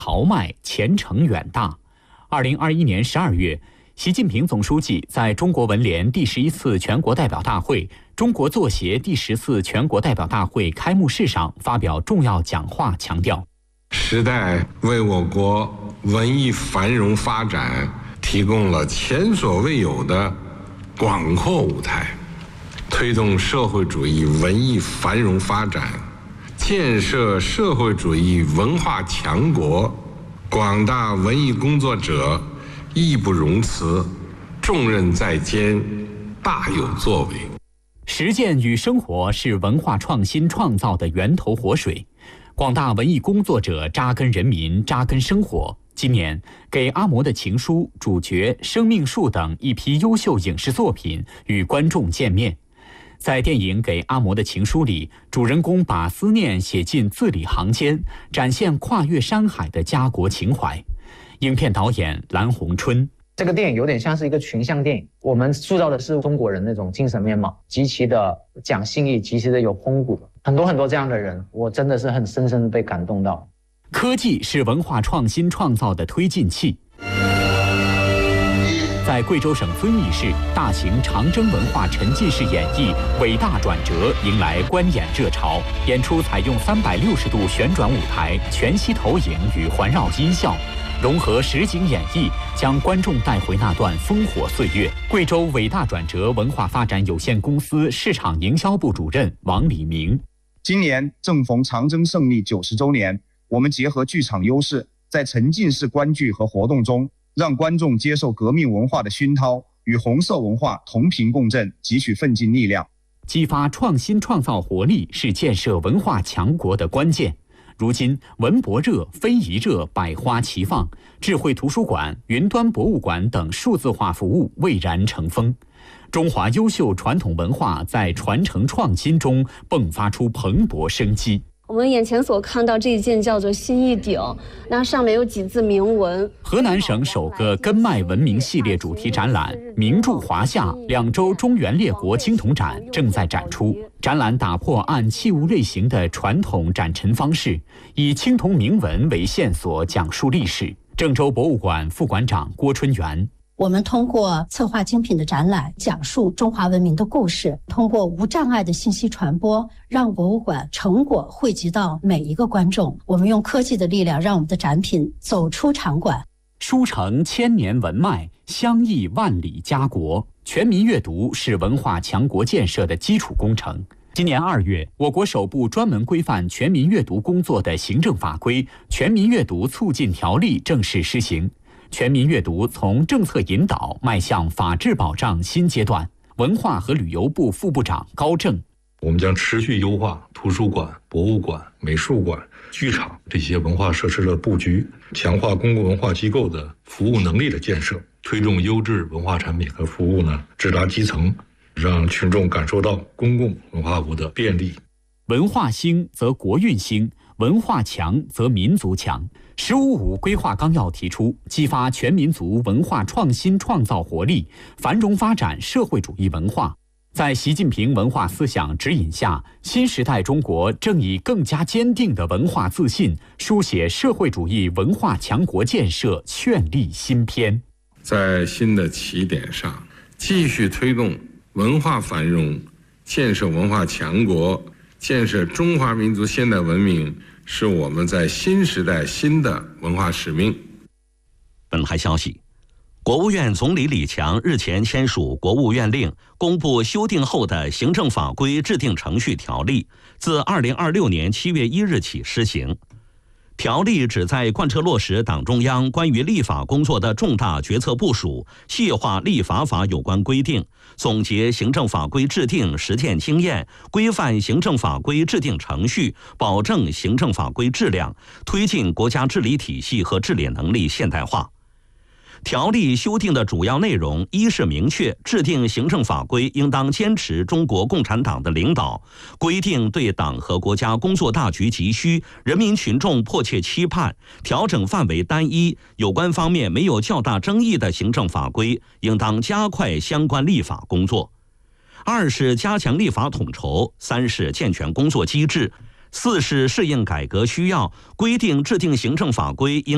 豪迈、前程远大。2021年12月，习近平总书记在中国文联第11次全国代表大会、中国作协第10次全国代表大会开幕式上发表重要讲话，强调： 时代为我国文艺繁荣发展提供了前所未有的广阔舞台，推动社会主义文艺繁荣发展，建设社会主义文化强国，广大文艺工作者义不容辞，重任在肩，大有作为。 实践与生活是文化创新创造的源头活水，广大文艺工作者扎根人民，扎根生活。今年，给阿嬷的情书、主角、生命树等一批优秀影视作品与观众见面。在电影《给阿嬷的情书》里，主人公把思念写进字里行间，展现跨越山海的家国情怀。影片导演蓝红春： 这个电影有点像是一个群像电影，我们塑造的是中国人那种精神面貌，极其的讲信义，极其的有风骨，很多这样的人，我真的是很深深的被感动到。 科技是文化创新创造的推进器。在贵州省遵义市，大型长征文化沉浸式演绎《伟大转折》迎来观演热潮。演出采用360度旋转舞台、全息投影与环绕音效，融合实景演绎，将观众带回那段烽火岁月。贵州伟大转折文化发展有限公司市场营销部主任王礼明： 今年正逢长征胜利90周年，我们结合剧场优势，在沉浸式观剧和活动中，让观众接受革命文化的熏陶，与红色文化同频共振，汲取奋进力量。 激发创新创造活力是建设文化强国的关键。如今，文博热、非遗热百花齐放，智慧图书馆、云端博物馆等数字化服务蔚然成风。中华优秀传统文化在传承创新中迸发出蓬勃生机。 我们眼前所看到这一件叫做新一鼎，那上面有几字铭文。 河南省首个根脉文明系列主题展览“名著华夏2周中原列国青铜展”正在展出。展览打破按器物类型的传统展陈方式，以青铜铭文为线索讲述历史。郑州博物馆副馆长郭春元： 我们通过策划精品的展览，讲述中华文明的故事，通过无障碍的信息传播，让博物馆成果汇集到每一个观众。我们用科技的力量，让我们的展品走出场馆， 书成千年文脉，相益万里家国。全民阅读是文化强国建设的基础工程。今年2月，我国首部专门规范全民阅读工作的行政法规《全民阅读促进条例》正式施行。全民阅读从政策引导迈向法治保障新阶段。文化和旅游部副部长高正： 我们将持续优化图书馆、博物馆、美术馆、剧场这些文化设施的布局，强化公共文化机构的服务能力的建设，推动优质文化产品和服务直达基层，让群众感受到公共文化服务的便利。 文化兴则国运兴，文化强则民族强。“15+5”规划纲要提出，激发全民族文化创新创造活力，繁荣发展社会主义文化。在习近平文化思想指引下，新时代中国正以更加坚定的文化自信，书写社会主义文化强国建设绚丽新篇。 在新的起点上，继续推动文化繁荣，建设文化强国，建设中华民族现代文明，是我们在新时代新的文化使命。 本台消息，国务院总理李强日前签署国务院令，公布修订后的行政法规制定程序条例，自2026年7月1日起施行。条例旨在贯彻落实党中央关于立法工作的重大决策部署，细化立法法有关规定，总结行政法规制定实践经验，规范行政法规制定程序，保证行政法规质量，推进国家治理体系和治理能力现代化。条例修订的主要内容，一是明确制定行政法规应当坚持中国共产党的领导，规定对党和国家工作大局急需、人民群众迫切期盼，调整范围单一，有关方面没有较大争议的行政法规，应当加快相关立法工作。二是加强立法统筹，三是健全工作机制，四是适应改革需要，规定制定行政法规应